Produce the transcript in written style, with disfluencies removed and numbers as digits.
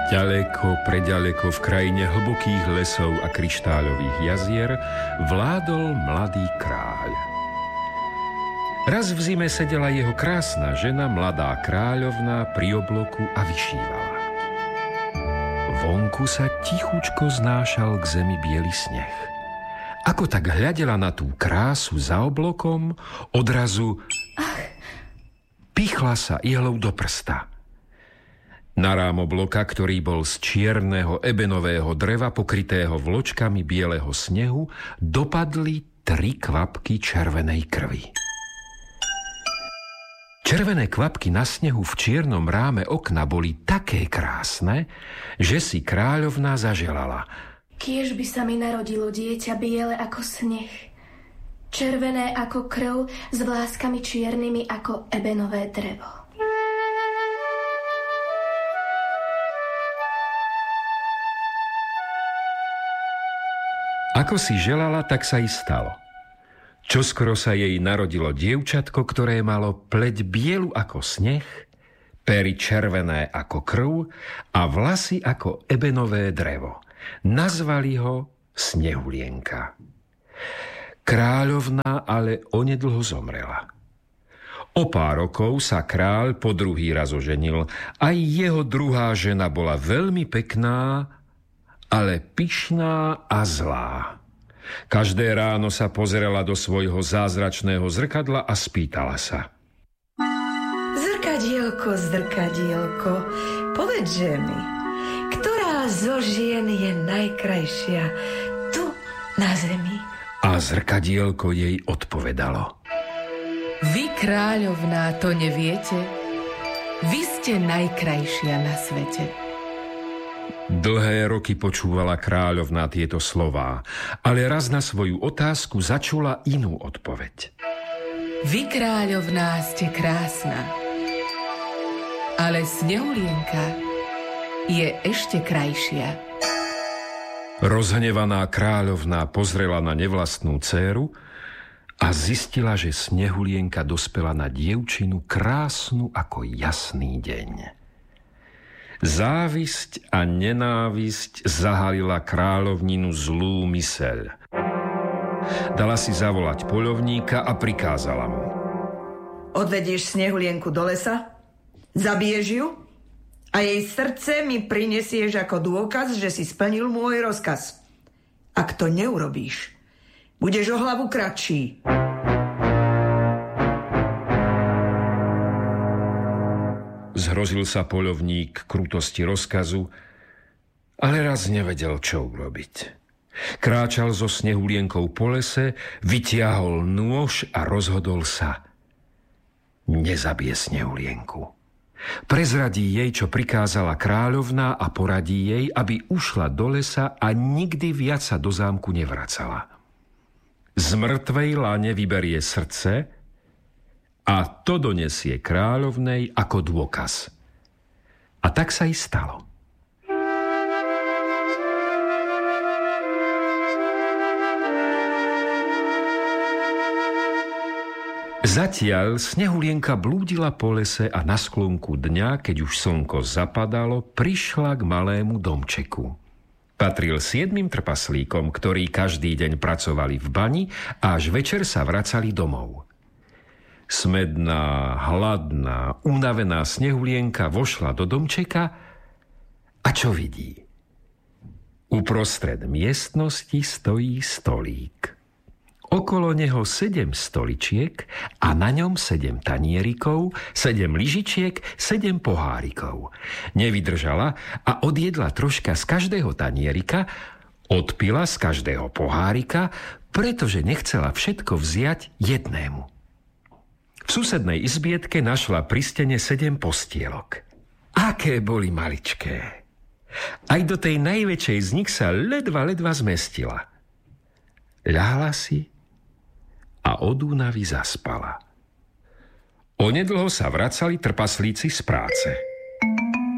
Ďaleko, preďaleko v krajine hlbokých lesov a kryštáľových jazier vládol mladý kráľ. Raz v zime sedela jeho krásna žena, mladá kráľovná, pri obloku a vyšívala. Vonku sa tichučko znášal k zemi biely sneh. Ako tak hľadela na tú krásu za oblokom, odrazu pichla sa ihlou do prsta. Na rám obloka, ktorý bol z čierneho ebenového dreva pokrytého vločkami bieleho snehu, dopadli 3 kvapky červenej krvi. Červené kvapky na snehu v čiernom ráme okna boli také krásne, že si kráľovná zaželala: Kiež by sa mi narodilo dieťa biele ako sneh, červené ako krv, s vláskami čiernymi ako ebenové drevo. Ako si želala, tak sa i stalo. Čoskoro sa jej narodilo dievčatko, ktoré malo pleť bielu ako sneh, pery červené ako krv a vlasy ako ebenové drevo. Nazvali ho Snehulienka. Kráľovná ale onedlho zomrela. O pár rokov sa kráľ po druhý raz oženil. Aj jeho druhá žena bola veľmi pekná, ale pyšná a zlá. Každé ráno sa pozerala do svojho zázračného zrkadla a spýtala sa: Zrkadielko, zrkadielko, povedže mi, ktorá zo žien je najkrajšia tu na zemi? A zrkadielko jej odpovedalo: Vy, kráľovná, to neviete? Vy ste najkrajšia na svete. Dlhé roky počúvala kráľovná tieto slová, ale raz na svoju otázku začula inú odpoveď. Vy, kráľovná, ste krásna, ale Snehulienka je ešte krajšia. Rozhnevaná kráľovná pozrela na nevlastnú dcéru a zistila, že Snehulienka dospela na dievčinu krásnu ako jasný deň. Závisť a nenávisť zahalila kráľovninu zlú myseľ. Dala si zavolať poľovníka a prikázala mu: Odvedieš Snehulienku do lesa, zabiješ ju a jej srdce mi prinesieš ako dôkaz, že si splnil môj rozkaz. Ak to neurobíš, budeš o hlavu kratší. Zhrozil sa poľovník krutosti rozkazu, ale raz nevedel, čo urobiť. Kráčal so Snehulienkou po lese, vytiahol nôž a rozhodol sa: nezabije Snehulienku. Prezradí jej, čo prikázala kráľovná, a poradí jej, aby ušla do lesa a nikdy viac sa do zámku nevracala. Z mŕtvej lane vyberie srdce a to donesie kráľovnej ako dôkaz. A tak sa i stalo. Zatiaľ Snehulienka blúdila po lese a na sklonku dňa, keď už slnko zapadalo, prišla k malému domčeku. Patril 7 trpaslíkom, ktorí každý deň pracovali v bani a až večer sa vracali domov. Smedná, hladná, unavená Snehulienka vošla do domčeka a čo vidí? Uprostred miestnosti stojí stolík. Okolo neho 7 stoličiek a na ňom 7 tanierikov, 7 lyžičiek, 7 pohárikov. Nevydržala a odjedla troška z každého tanierika, odpila z každého pohárika, pretože nechcela všetko vziať jednému. V susednej izbietke našla pri stene 7 postielok. Aké boli maličké. Aj do tej najväčšej z nich sa ledva zmestila. Ľahla si a od únavy zaspala. Onedlho sa vracali trpaslíci z práce.